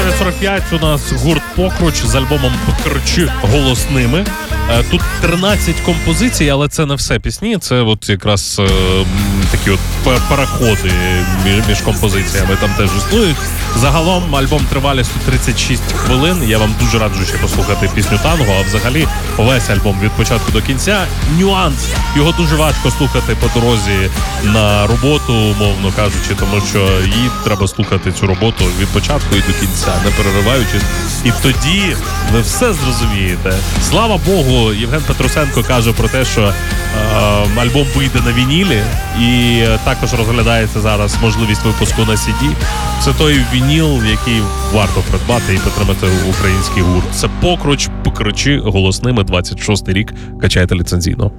9:45 у нас гурт «Покруч» з альбомом «Покручі голосними». Тут 13 композицій, але це не все пісні, це от якраз такі от переходи між композиціями там теж існують. Загалом альбом тривалістю 36 хвилин. Я вам дуже раджу ще послухати пісню «Танго», а взагалі весь альбом від початку до кінця. Нюанс, його дуже важко слухати по дорозі на роботу, умовно кажучи, тому що їй треба слухати цю роботу від початку і до кінця, не перериваючись. І тоді ви все зрозумієте. Слава Богу, Євген Петрусенко каже про те, що альбом вийде на вінілі, і також розглядається зараз можливість випуску на CD. Це той вініл, який варто придбати і підтримати український гурт. Це «Покруч», «Покручі голосними», 26-й рік. Качайте ліцензійно.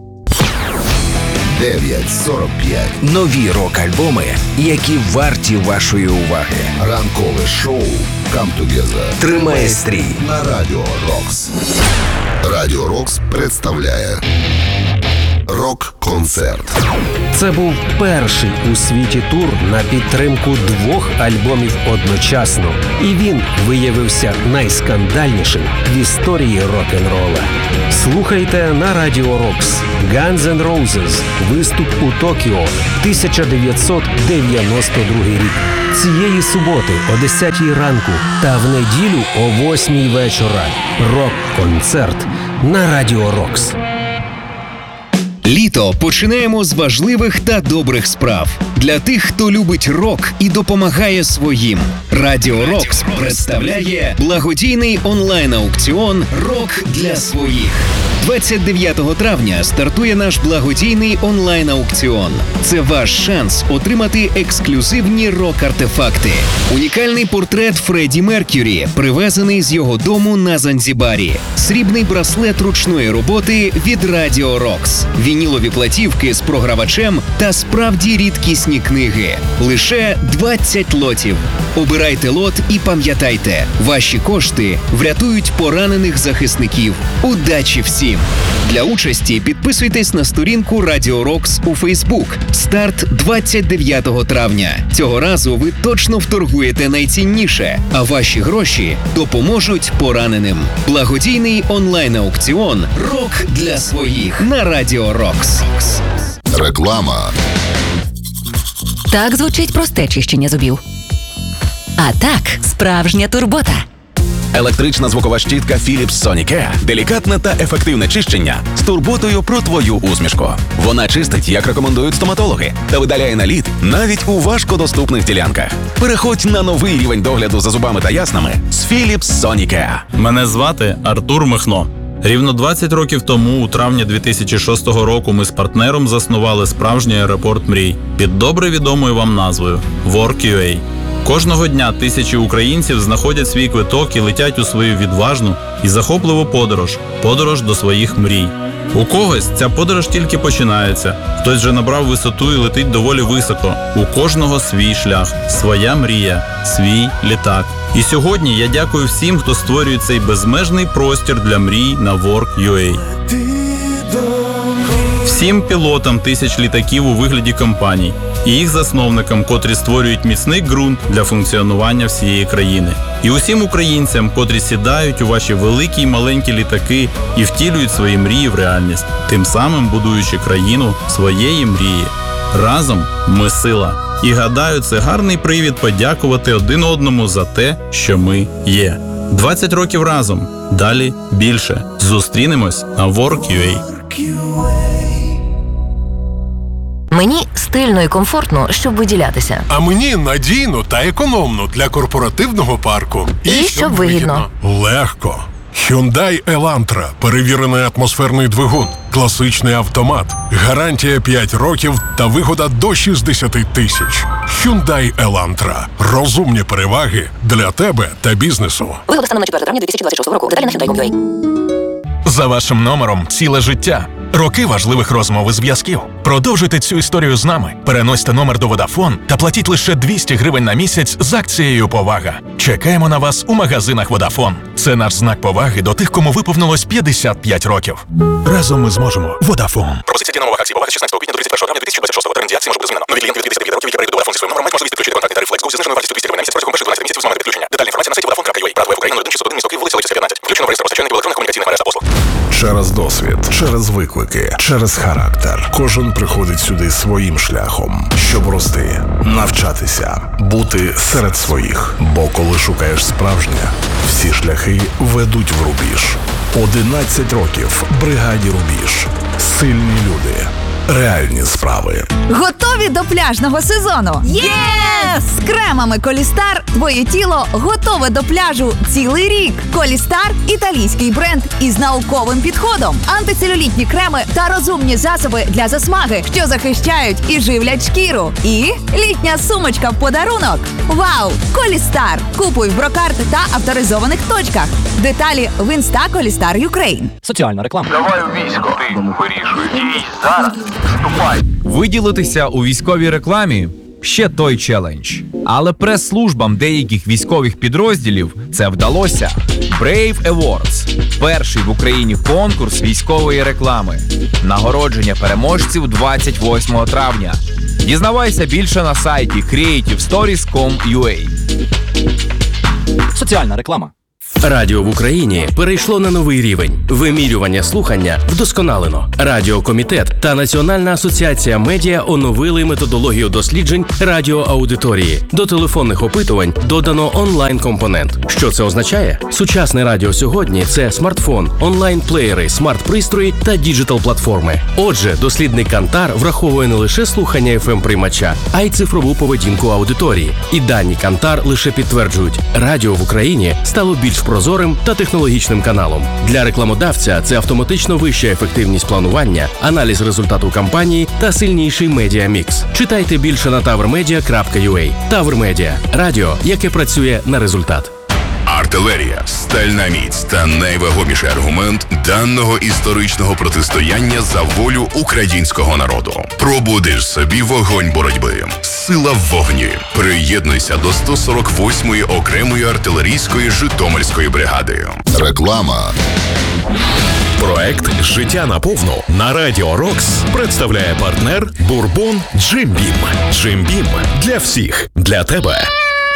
9:45. Нові рок-альбоми, які варті вашої уваги. Ранкове шоу «Come Together» Тримає стрій на Радіо Рокс. Радіо Рокс представляє рок-концерт. Це був перший у світі тур на підтримку 2 альбомів одночасно. І він виявився найскандальнішим в історії рок-н-рола. Слухайте на Радіо Рокс. Guns N' Roses. Виступ у Токіо. 1992 рік. Цієї суботи о 10 ранку та в неділю о 8 вечора. Рок-концерт на Радіо Рокс. Літо починаємо з важливих та добрих справ. Для тих, хто любить рок і допомагає своїм. Радіо Рокс представляє благодійний онлайн-аукціон «Рок для своїх». 29 травня стартує наш благодійний онлайн-аукціон. Це ваш шанс отримати ексклюзивні рок-артефакти. Унікальний портрет Фредді Меркюрі, привезений з його дому на Занзібарі. Срібний браслет ручної роботи від Радіо Рокс. Вінілові платівки з програвачем та справді рідкісні книги. Лише 20 лотів. Обирайте лот і пам'ятайте, ваші кошти врятують поранених захисників. Удачі всім! Для участі підписуйтесь на сторінку Радіо Рокс у Фейсбук. Старт 29 травня. Цього разу ви точно вторгуєте найцінніше, а ваші гроші допоможуть пораненим. Благодійний онлайн-аукціон «Рок для своїх» на Радіо Рокс. Реклама. Так звучить просте чищення зубів. А так, справжня турбота. Електрична звукова щітка Philips Sonicare – делікатне та ефективне чищення з турботою про твою усмішку. Вона чистить, як рекомендують стоматологи, та видаляє наліт навіть у важкодоступних ділянках. Переходь на новий рівень догляду за зубами та яснами з Philips Sonicare. Мене звати Артур Михно. Рівно 20 років тому, у травні 2006 року, ми з партнером заснували справжній аеропорт мрій під добре відомою вам назвою Work.ua. Кожного дня тисячі українців знаходять свій квиток і летять у свою відважну і захопливу подорож до своїх мрій. У когось ця подорож тільки починається, хтось вже набрав висоту і летить доволі високо. У кожного свій шлях, своя мрія, свій літак. І сьогодні я дякую всім, хто створює цей безмежний простір для мрій на Work.ua. Всім пілотам тисяч літаків у вигляді компаній і їх засновникам, котрі створюють міцний ґрунт для функціонування всієї країни. І усім українцям, котрі сідають у ваші великі й маленькі літаки і втілюють свої мрії в реальність, тим самим будуючи країну своєї мрії. Разом ми сила. І гадаю, це гарний привід подякувати один одному за те, що ми є. 20 років разом. Далі більше. Зустрінемось на Work.ua. Мені стильно і комфортно, щоб виділятися. А мені надійно та економно для корпоративного парку. І щоб вигідно. Легко. Hyundai Elantra. Перевірений атмосферний двигун. Класичний автомат. Гарантія 5 років та вигода до 60 тисяч. Hyundai Elantra. Розумні переваги для тебе та бізнесу. Вигода станом на 4 травня 2026 року. Деталі на Hyundai.com.ua. За вашим номером ціле життя. Роки важливих розмов і зв'язків. Продовжуйте цю історію з нами. Переносьте номер до Vodafone та платіть лише 200 гривень на місяць з акцією «Повага». Чекаємо на вас у магазинах Vodafone. Це наш знак поваги до тих, кому виповнилось 55 років. Разом ми зможемо. Vodafone. Пропозиція дія нових акцій «Повага» з 16 квітня до 31 травня 2026. Термін дії акції може бути змінено. Нові клієнти від 55 років, які перейдуть до Vodafone зі своїм номером, мають можливість підключити контактний тариф Flex зі зниженою вартістю 200 гривень на місяць протягом перших 12 місяців з моменту підключення. Детальна інформація на сайті vodafone.ua. Брат Україна 0161 місто Київ, вулиця Лисівська, 15. Включено в реєстр постачальників електронних комунікаційних мереж та послуг. Через досвід, через виклики, через характер. Кожен приходить сюди своїм шляхом, щоб рости, навчатися, бути серед своїх. Бо коли шукаєш справжнє, всі шляхи ведуть в рубіж. 11 років бригаді Рубіж. Сильні люди. Реальні справи. Готові до пляжного сезону? Єс! З кремами Колістар твоє тіло готове до пляжу цілий рік. Колістар – італійський бренд із науковим підходом. Антицелюлітні креми та розумні засоби для засмаги, що захищають і живлять шкіру. І літня сумочка в подарунок. Вау! Колістар! Купуй в Брокарт та авторизованих точках. Деталі в інста Колістар Юкрейн. Соціальна реклама. Давай у військо. Ти вирішуй. Дій зараз. Вступай. Виділитися у військовій рекламі – ще той челендж. Але прес-службам деяких військових підрозділів це вдалося. Brave Awards – перший в Україні конкурс військової реклами. Нагородження переможців 28 травня. Дізнавайся більше на сайті creativestories.com.ua. Соціальна реклама. Радіо в Україні перейшло на новий рівень. Вимірювання слухання вдосконалено. Радіокомітет та Національна асоціація медіа оновили методологію досліджень радіоаудиторії. До телефонних опитувань додано онлайн-компонент. Що це означає? Сучасне радіо сьогодні – це смартфон, онлайн-плеєри, смарт-пристрої та діджитал-платформи. Отже, дослідник Кантар враховує не лише слухання FM-приймача, а й цифрову поведінку аудиторії. І дані Кантар лише підтверджують – радіо в Україні стало більш прозорим та технологічним каналом. Для рекламодавця це автоматично вища ефективність планування, аналіз результату кампанії та сильніший медіамікс. Читайте більше на towermedia.ua. Тавр Медіа – радіо, яке працює на результат. Артилерія, стальна міць та найвагоміший аргумент даного історичного протистояння за волю українського народу. Пробудиш собі вогонь боротьби. Сила в вогні. Приєднуйся до 148-ї окремої артилерійської Житомирської бригади. Реклама. Проект «Життя наповну» на Радіо Рокс представляє партнер Бурбон Джим Бім. Джим Бім для всіх. Для тебе.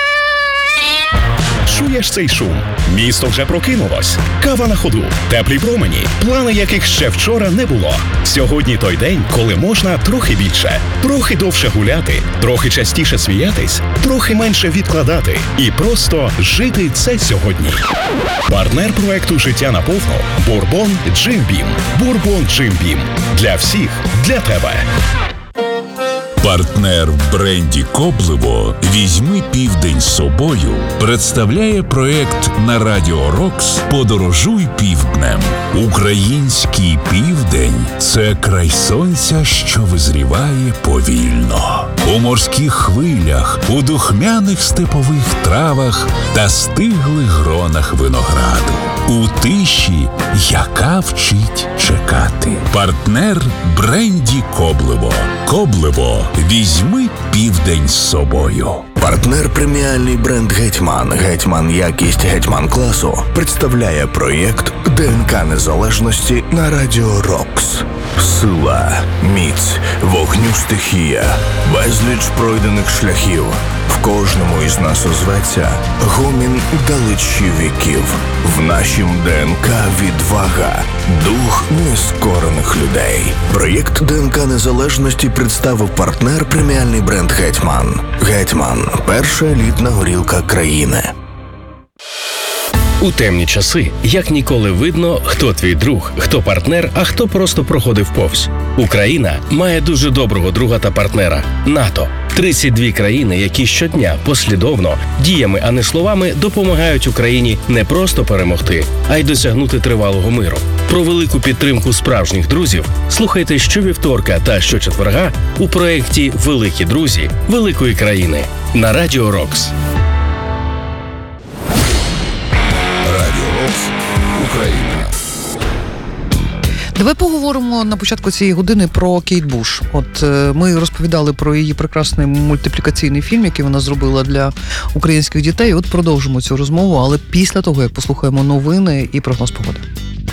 Чуєш цей шум? Місто вже прокинулось. Кава на ходу, теплі промені, плани яких ще вчора не було. Сьогодні той день, коли можна трохи більше, трохи довше гуляти, трохи частіше сміятись, трохи менше відкладати і просто жити це сьогодні. Партнер проекту «Життя наповну» – Бурбон Джим Бім. Бурбон Джим Бім. Для всіх. Для тебе. Партнер в бренді «Коблево» «Візьми південь з собою» представляє проект на Радіо Рокс «Подорожуй півднем». Український південь – це край сонця, що визріває повільно. У морських хвилях, у духмяних степових травах та стиглих гронах винограду. У тиші, яка вчить чекати. Партнер бренді «Коблево». «Коблево» – «Візьми південь з собою». Партнер преміальний бренд «Гетьман». «Гетьман» якість «Гетьман» класу представляє проєкт ДНК Незалежності на Радіо Рокс. Сила, міць, вогню стихія, безліч пройдених шляхів. В кожному із нас озветься гомін далечі віків. В нашім ДНК відвага, дух нескорених людей. Проєкт ДНК Незалежності представив партнер преміальний бренд «Гетьман». «Гетьман» – перша елітна горілка країни. У темні часи як ніколи видно, хто твій друг, хто партнер, а хто просто проходив повз. Україна має дуже доброго друга та партнера – НАТО. 32 країни, які щодня послідовно, діями, а не словами, допомагають Україні не просто перемогти, а й досягнути тривалого миру. Про велику підтримку справжніх друзів слухайте щовівторка та щочетверга у проєкті «Великі друзі великої країни» на Радіо Рокс. Україна. Давай поговоримо на початку цієї години про Кейт Буш. От ми розповідали про її прекрасний мультиплікаційний фільм, який вона зробила для українських дітей. От продовжимо цю розмову, але після того, як послухаємо новини і прогноз погоди.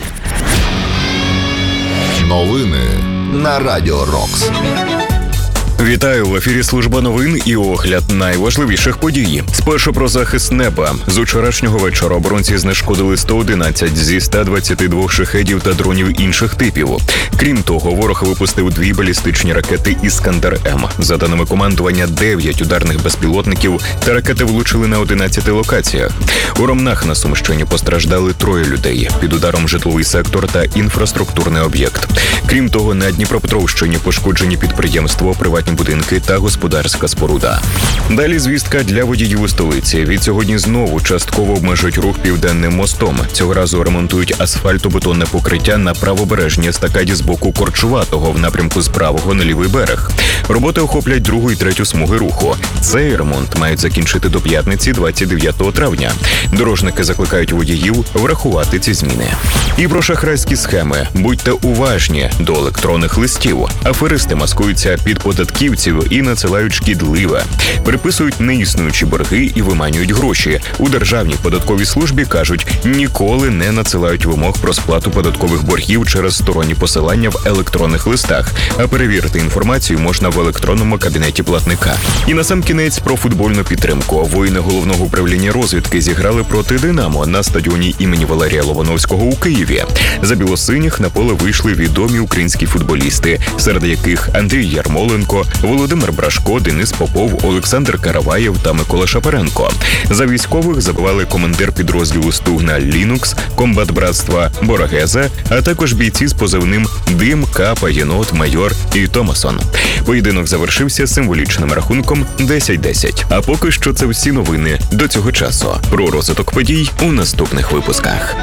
Новини на Радіо Рокс. Вітаю, в ефірі служба новин і огляд найважливіших подій. Спершу про захист неба. З вчорашнього вечора оборонці знешкодили 111 зі 122 шахедів та дронів інших типів. Крім того, ворог випустив 2 балістичні ракети «Іскандер-М». За даними командування, 9 ударних безпілотників та ракети влучили на 11 локаціях. У Ромнах на Сумщині постраждали 3 людей. Під ударом житловий сектор та інфраструктурний об'єкт. Крім того, на Дніпропетровщині пошкоджені підприємство, приватні будинки та господарська споруда. Далі звістка для водіїв у столиці. Від сьогодні знову частково обмежують рух Південним мостом. Цього разу ремонтують асфальтобетонне покриття на правобережній естакаді з боку Корчуватого в напрямку з правого на лівий берег. Роботи охоплять 2 і 3 смуги руху. Цей ремонт мають закінчити до п'ятниці 29 травня. Дорожники закликають водіїв врахувати ці зміни. І про шахрайські схеми. Будьте уважні до електронних листів. Аферисти маскуються під податківців і надсилають шкідливе. Переписують неіснуючі борги і виманюють гроші. У Державній податковій службі кажуть, ніколи не надсилають вимог про сплату податкових боргів через сторонні посилання в електронних листах, а перевірити інформацію можна в електронному кабінеті платника. І насамкінець про футбольну підтримку. Воїни Головного управління розвідки зіграли проти «Динамо» на стадіоні імені Валерія Лобановського у Києві. За білосиніх на поле вийшли відомі українські футболісти, серед яких Андрій Ярмоленко, Володимир Брашко, Денис Попов, Олександр Караваєв та Микола Шапаренко. За військових забивали командир підрозділу «Стугна» Лінукс, комбат братства Борогеза, а також бійці з позивним Дим, Капа, Єнот, Майор і Томасон. Поєдинок завершився символічним рахунком 10-10. А поки що це всі новини до цього часу. Про розвиток подій у наступних випусках.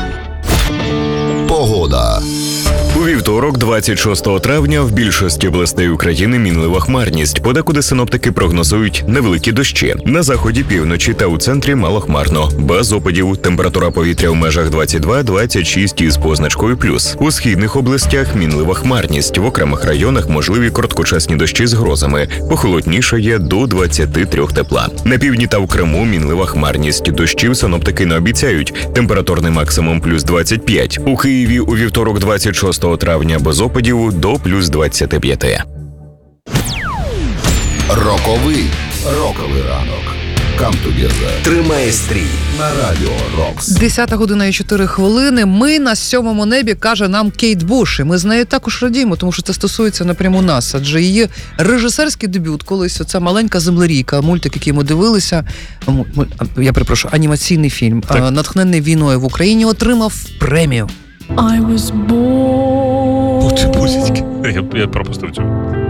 Погода. У вівторок, 26 травня, в більшості областей України мінлива хмарність. Подекуди синоптики прогнозують невеликі дощі. На заході, півночі та у центрі малохмарно. Без опадів. Температура повітря в межах 22-26 із позначкою плюс. У східних областях мінлива хмарність. В окремих районах можливі короткочасні дощі з грозами. Похолоднішає до 23 тепла. На півдні та в Криму мінлива хмарність. Дощів синоптики не обіцяють. Температурний максимум плюс 25. У Києві у вівторок, 26 травня, без опадів до плюс 25. Роковий ранок. Come together. Тримає стрій На Радіо Рокс. 10 година і 4 хвилини. Ми на 7-му небі, каже нам Кейт Буш. І ми з нею також радіємо, тому що це стосується напряму нас. Адже її режисерський дебют, колись оця маленька землерійка, мультик, який ми дивилися, я перепрошую, анімаційний фільм, натхнений війною в Україні, отримав премію. Я пропустив цю.